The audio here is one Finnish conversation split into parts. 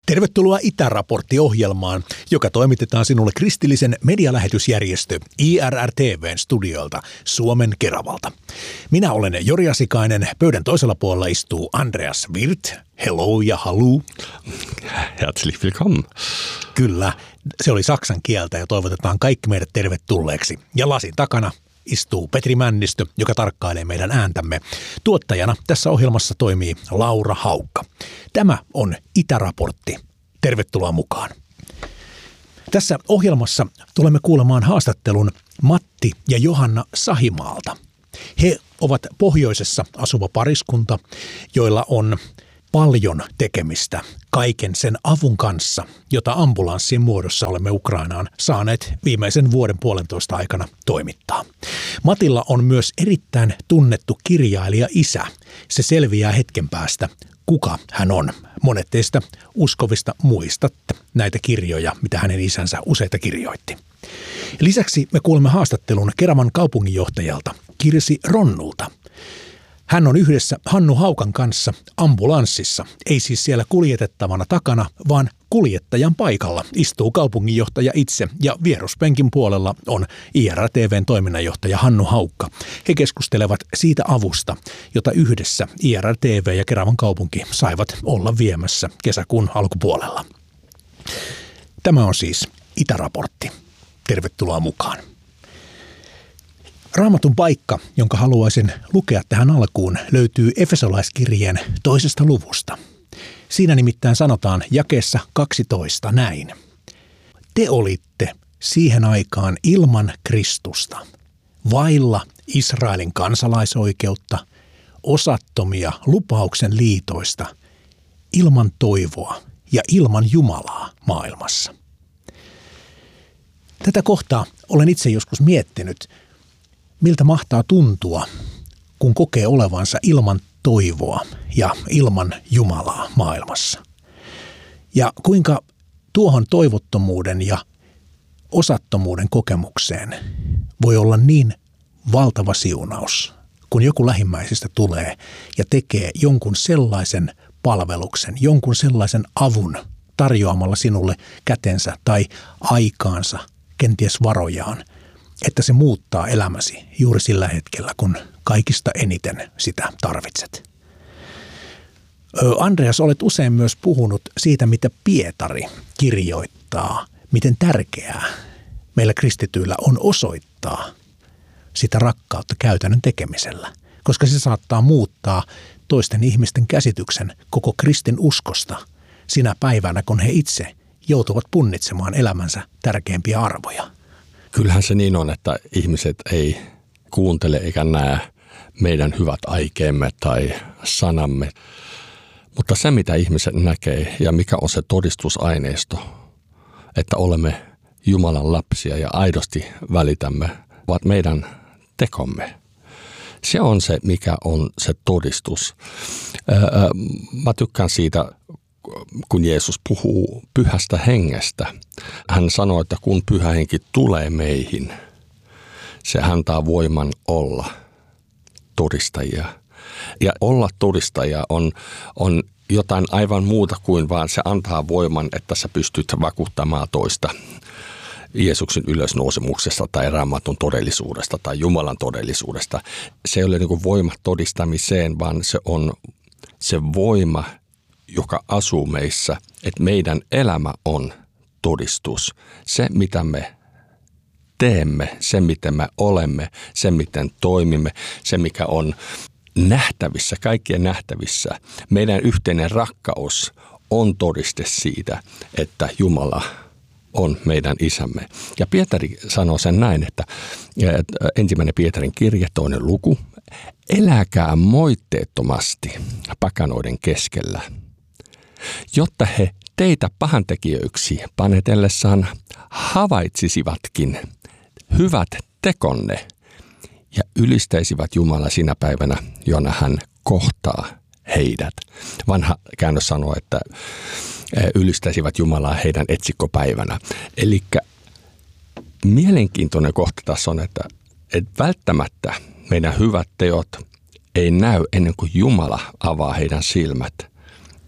Tervetuloa Itäraportti-ohjelmaan, joka toimitetaan sinulle kristillisen medialähetysjärjestö IRR-TV:n studiolta Suomen Keravalta. Minä olen Jori Asikainen, pöydän toisella puolella istuu Andreas Wirth. Hello ja hallo. Herzlich willkommen. Kyllä, se oli saksan kieltä ja toivotetaan kaikki meidät tervetulleeksi. Ja lasin takana istuu Petri Männistö, joka tarkkailee meidän ääntämme. Tuottajana tässä ohjelmassa toimii Laura Haukka. Tämä on Itäraportti. Tervetuloa mukaan. Tässä ohjelmassa tulemme kuulemaan haastattelun Matti ja Johanna Sahimaalta. He ovat pohjoisessa asuva pariskunta, joilla on paljon tekemistä kaiken sen avun kanssa, jota ambulanssin muodossa olemme Ukrainaan saaneet viimeisen vuoden puolentoista aikana toimittaa. Matilla on myös erittäin tunnettu kirjailija-isä. Se selviää hetken päästä, kuka hän on. Monet teistä uskovista muistatte näitä kirjoja, mitä hänen isänsä useita kirjoitti. Lisäksi me kuulemme haastattelun Keravan kaupunginjohtajalta Kirsi Ronnulta. Hän on yhdessä Hannu Haukan kanssa ambulanssissa, ei siis siellä kuljetettavana takana, vaan kuljettajan paikalla istuu kaupunginjohtaja itse ja vieruspenkin puolella on IRR-TV:n toiminnanjohtaja Hannu Haukka. He keskustelevat siitä avusta, jota yhdessä IRR-TV ja Keravan kaupunki saivat olla viemässä kesäkuun alkupuolella. Tämä on siis Itäraportti. Tervetuloa mukaan. Raamatun paikka, jonka haluaisin lukea tähän alkuun, löytyy Efesolaiskirjeen 2. luvusta. Siinä nimittäin sanotaan jakeessa 12 näin. Te olitte siihen aikaan ilman Kristusta, vailla Israelin kansalaisoikeutta, osattomia lupauksen liitoista, ilman toivoa ja ilman Jumalaa maailmassa. Tätä kohtaa olen itse joskus miettinyt, miltä mahtaa tuntua, kun kokee olevansa ilman toivoa ja ilman Jumalaa maailmassa. Ja kuinka tuohon toivottomuuden ja osattomuuden kokemukseen voi olla niin valtava siunaus, kun joku lähimmäisistä tulee ja tekee jonkun sellaisen palveluksen, jonkun sellaisen avun tarjoamalla sinulle kätensä tai aikaansa, kenties varojaan, että se muuttaa elämäsi juuri sillä hetkellä, kun kaikista eniten sitä tarvitset. Andreas, olet usein myös puhunut siitä, mitä Pietari kirjoittaa, miten tärkeää meillä kristityillä on osoittaa sitä rakkautta käytännön tekemisellä, koska se saattaa muuttaa toisten ihmisten käsityksen koko kristin uskosta sinä päivänä, kun he itse joutuvat punnitsemaan elämänsä tärkeimpiä arvoja. Kyllähän se niin on, että ihmiset ei kuuntele eikä näe meidän hyvät aikeemme tai sanamme. Mutta se, mitä ihmiset näkee ja mikä on se todistusaineisto, että olemme Jumalan lapsia ja aidosti välitämme, ovat meidän tekomme. Se on se, mikä on se todistus. Mä tykkään siitä, kun Jeesus puhuu pyhästä hengestä. Hän sanoo, että kun pyhä henki tulee meihin, se antaa voiman olla todistajia. Ja olla todistajia on jotain aivan muuta kuin vaan se antaa voiman, että sä pystyt vakuuttamaan toista Jeesuksen ylösnousemuksesta tai Raamatun todellisuudesta tai Jumalan todellisuudesta. Se ei ole niin kuin voima todistamiseen, vaan se on se voima, joka asuu meissä, että meidän elämä on todistus. Se, mitä me teemme, se, miten me olemme, se, miten toimimme, se, mikä on nähtävissä, kaikkien nähtävissä. Meidän yhteinen rakkaus on todiste siitä, että Jumala on meidän isämme. Ja Pietari sanoo sen näin, että 1. Pietarin kirje, 2. luku, eläkää moitteettomasti pakanoiden keskellä, jotta he teitä pahantekijöiksi panetellessaan havaitsisivatkin hyvät tekonne ja ylistäisivät Jumalaa sinä päivänä, jona hän kohtaa heidät. Vanha käännös sanoo, että ylistäisivät Jumalaa heidän etsikkopäivänä. Eli mielenkiintoinen kohta tässä on, että välttämättä meidän hyvät teot ei näy ennen kuin Jumala avaa heidän silmät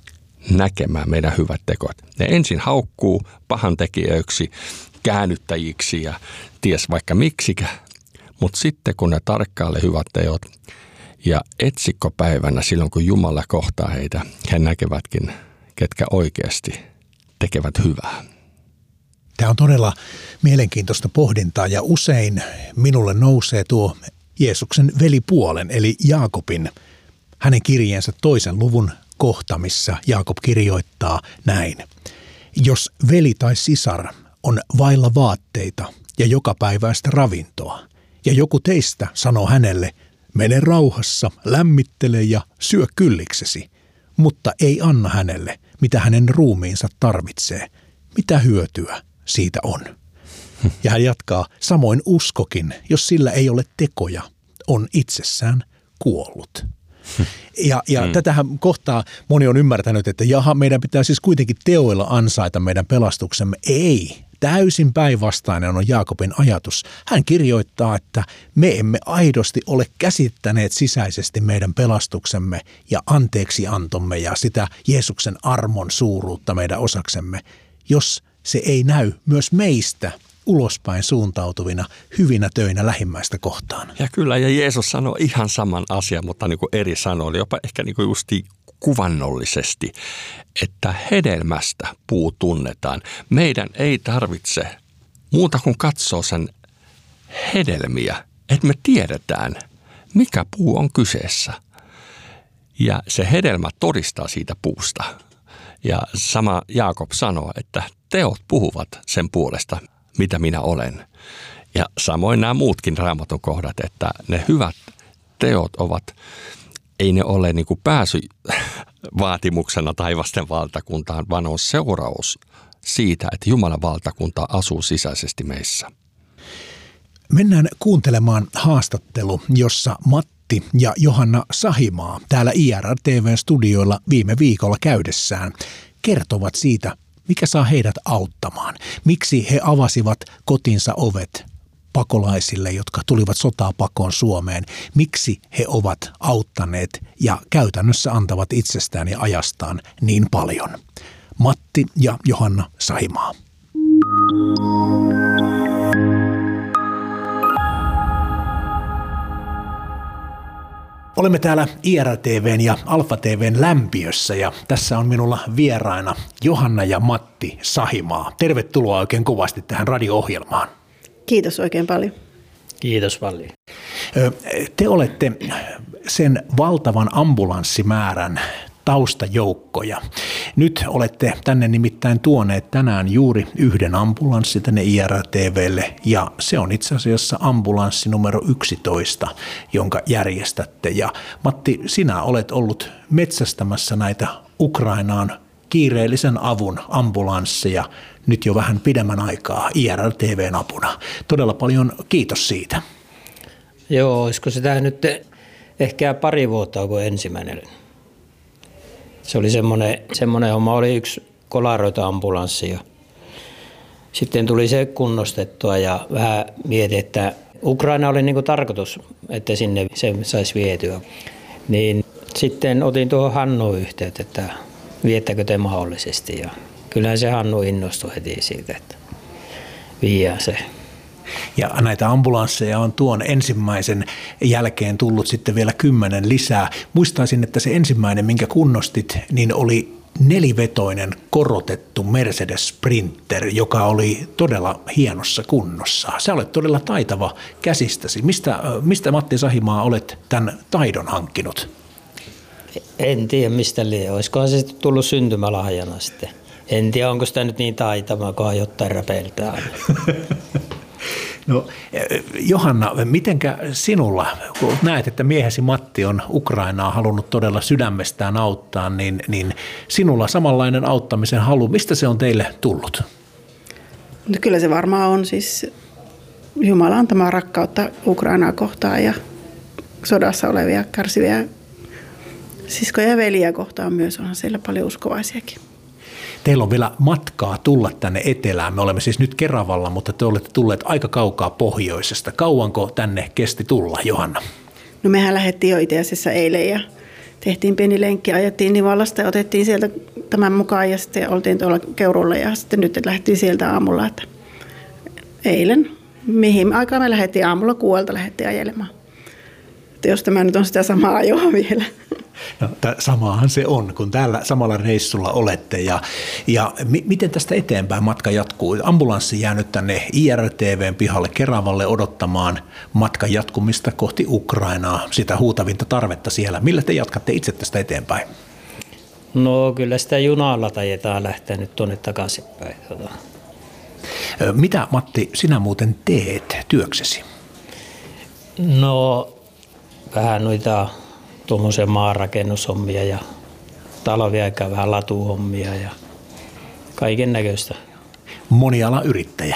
näkemään meidän hyvät tekot. Ne ensin haukkuu pahantekijöiksi, käännyttäjiksi ja ties vaikka miksikä, mutta sitten kun ne tarkkailee hyvät teot ja etsikkopäivänä silloin kun Jumala kohtaa heitä, he näkevätkin, ketkä oikeasti tekevät hyvää. Tämä on todella mielenkiintoista pohdintaa ja usein minulle nousee tuo Jeesuksen velipuolen eli Jaakobin, hänen kirjeensä 2. luvun kohta, missä Jaakob kirjoittaa näin. Jos veli tai sisar on vailla vaatteita ja jokapäiväistä ravintoa, ja joku teistä sanoo hänelle, mene rauhassa, lämmittele ja syö kylliksesi, mutta ei anna hänelle, mitä hänen ruumiinsa tarvitsee, mitä hyötyä siitä on. Ja hän jatkaa, samoin uskokin, jos sillä ei ole tekoja, on itsessään kuollut. Ja tätähän kohtaa moni on ymmärtänyt, että jaha, meidän pitää siis kuitenkin teoilla ansaita meidän pelastuksemme. Ei, täysin päinvastainen on Jaakobin ajatus. Hän kirjoittaa, että me emme aidosti ole käsittäneet sisäisesti meidän pelastuksemme ja anteeksiantomme ja sitä Jeesuksen armon suuruutta meidän osaksemme, jos se ei näy myös meistä ulospäin suuntautuvina hyvinä töinä lähimmäistä kohtaan. Ja kyllä, ja Jeesus sanoi ihan saman asian, mutta niin kuin eri sanoilla, jopa ehkä niin kuin justi kuvannollisesti, että hedelmästä puu tunnetaan. Meidän ei tarvitse muuta kuin katsoa sen hedelmiä, että me tiedetään, mikä puu on kyseessä. Ja se hedelmä todistaa siitä puusta. Ja sama Jaakob sanoo, että teot puhuvat sen puolesta, mitä minä olen. Ja samoin nämä muutkin Raamatun kohdat, että ne hyvät teot ovat, ei ne ole niin kuin pääsy vaatimuksena taivasten valtakuntaan, vaan on seuraus siitä, että Jumalan valtakunta asuu sisäisesti meissä. Mennään kuuntelemaan haastattelu, jossa Matti ja Johanna Sahimaa täällä IRR-TV-studioilla viime viikolla käydessään kertovat siitä, mikä saa heidät auttamaan. Miksi he avasivat kotinsa ovet pakolaisille, jotka tulivat sotaa pakoon Suomeen. Miksi he ovat auttaneet ja käytännössä antavat itsestään ja ajastaan niin paljon. Matti ja Johanna Sahimaa. Olemme täällä IRTV:n ja Alfa TV:n lämpiössä ja tässä on minulla vieraina Johanna ja Matti Sahimaa. Tervetuloa oikein kovasti tähän radio-ohjelmaan. Kiitos oikein paljon. Kiitos paljon. Te olette sen valtavan ambulanssimäärän taustajoukkoja. Nyt olette tänne nimittäin tuoneet tänään juuri yhden ambulanssi tänne IRTV:lle ja se on itse asiassa ambulanssi numero 11, jonka järjestätte. Ja Matti, sinä olet ollut metsästämässä näitä Ukrainaan kiireellisen avun ambulansseja nyt jo vähän pidemmän aikaa IRTV:n apuna. Todella paljon kiitos siitä. Joo, olisiko sitä nyt ehkä pari vuotta kuin ensimmäinen. Se oli semmoinen homma, oli yksi Kolaroita-ambulanssi ja sitten tuli se kunnostettua ja vähän mietin, että Ukraina oli niin kuin tarkoitus, että sinne se saisi vietyä. Niin sitten otin tuohon Hannuun yhteyttä, että viettäkö te mahdollisesti ja kyllähän se Hannu innostui heti siitä, että viiää se. Ja näitä ambulansseja on tuon ensimmäisen jälkeen tullut sitten vielä 10 lisää. Muistaisin, että se ensimmäinen, minkä kunnostit, niin oli 4-vetoinen korotettu Mercedes Sprinter, joka oli todella hienossa kunnossa. Sä olet todella taitava käsistäsi. Mistä Matti Sahimaa olet tämän taidon hankkinut? En tiedä mistä liian. Olisikohan se sitten tullut syntymälahjana sitten. En tiedä, onko sitä nyt niin taitavaa, kun jotain räpeiltää. No, Johanna, mitenkä sinulla, kun näet, että miehesi Matti on Ukrainaa halunnut todella sydämestään auttaa, niin sinulla samanlainen auttamisen halu, mistä se on teille tullut? No kyllä se varmaan on siis Jumalan antamaa rakkautta Ukrainaa kohtaan ja sodassa olevia kärsiviä siskoja ja veliä kohtaan myös, onhan siellä paljon uskovaisiakin. Teillä on vielä matkaa tulla tänne etelään. Me olemme siis nyt Keravalla, mutta te olette tulleet aika kaukaa pohjoisesta. Kauanko tänne kesti tulla, Johanna? No mehän lähdettiin jo itse asiassa eilen ja tehtiin pieni lenkki, ajettiin Nivallasta ja otettiin sieltä tämän mukaan ja sitten oltiin tuolla Keurulla ja sitten nyt lähdettiin sieltä aamulla, että eilen, mihin aikaan me lähdettiin aamulla 6 lähdettiin ajelemaan. Että jos tämä nyt on sitä samaa ajoa vielä. No, samaahan se on, kun täällä samalla reissulla olette. Ja miten tästä eteenpäin matka jatkuu? Ambulanssi jää nyt tänne IRTV:n pihalle Keravalle odottamaan matkan jatkumista kohti Ukrainaa, sitä huutavinta tarvetta siellä. Millä te jatkatte itse tästä eteenpäin? No kyllä sitä junalla tajetaan lähteä nyt tuonne takaisinpäin. Mitä, Matti, sinä muuten teet työksesi? No vähän noita tuommoisia maanrakennushommia ja talviaikaa vähän latuhommia ja kaiken näköistä. Monialayrittäjä.